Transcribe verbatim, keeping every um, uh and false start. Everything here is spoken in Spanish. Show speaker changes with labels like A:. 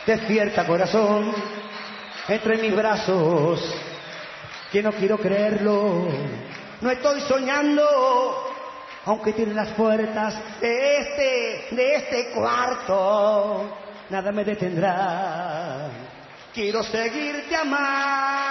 A: Despierta, corazón, entre mis brazos, que no quiero creerlo. No estoy soñando, aunque tiene las puertas de este, de este cuarto. Nada me detendrá. Quiero seguirte amando.